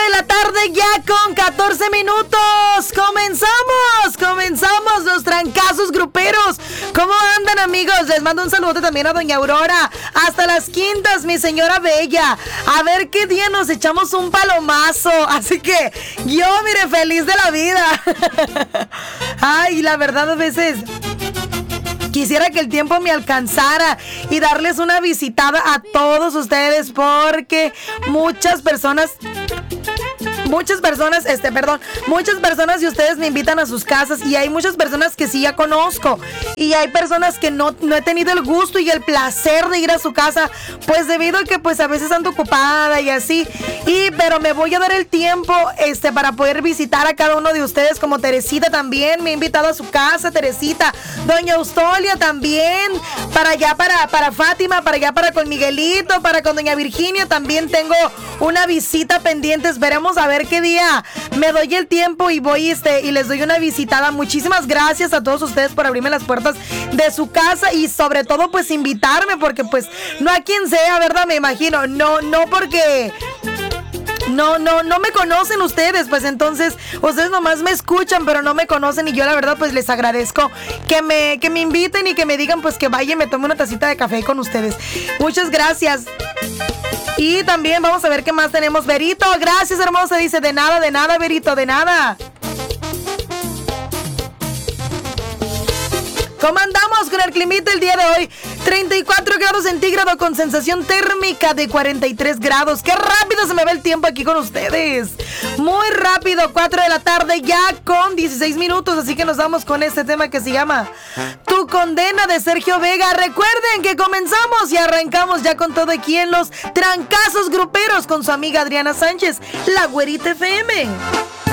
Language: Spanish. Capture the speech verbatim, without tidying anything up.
de la tarde ya con catorce minutos. Comenzamos, comenzamos los trancazos gruperos. ¿Cómo andan, amigos? Les mando un saludo también a doña Aurora. Hasta las quintas, mi señora bella. A ver qué día nos echamos un palomazo. Así que yo, mire, feliz de la vida. Ay, la verdad a veces quisiera que el tiempo me alcanzara y darles una visitada a todos ustedes, porque muchas personas... Muchas personas, este, perdón, muchas personas y ustedes me invitan a sus casas, y hay muchas personas que sí ya conozco, y hay personas que no, no he tenido el gusto y el placer de ir a su casa, pues debido a que pues a veces ando ocupada y así, y pero me voy a dar el tiempo, este, para poder visitar a cada uno de ustedes, como Teresita también me ha invitado a su casa, Teresita, doña Austolia también, para allá, para, para Fátima, para allá, para con Miguelito, para con doña Virginia, también tengo una visita pendiente. Esperemos a ver qué día me doy el tiempo y voy este y les doy una visitada. Muchísimas gracias a todos ustedes por abrirme las puertas de su casa y sobre todo pues invitarme, porque pues no a quien sea, ¿verdad? Me imagino, no, no porque... No, no, no me conocen ustedes, pues entonces ustedes nomás me escuchan, pero no me conocen, y yo la verdad pues les agradezco que me, que me inviten y que me digan pues que vaya y me tome una tacita de café con ustedes. Muchas gracias. Y también vamos a ver qué más tenemos. Verito, gracias, hermosa, dice, de nada, de nada, Verito, de nada. ¿Cómo andamos con el climita el día de hoy? treinta y cuatro grados centígrados con sensación térmica de cuarenta y tres grados. ¡Qué rápido se me va el tiempo aquí con ustedes! Muy rápido, cuatro de la tarde ya con dieciséis minutos. Así que nos vamos con este tema que se llama Tu Condena, de Sergio Vega. Recuerden que comenzamos y arrancamos ya con todo aquí en los trancazos gruperos con su amiga Adriana Sánchez, la Güerita F M.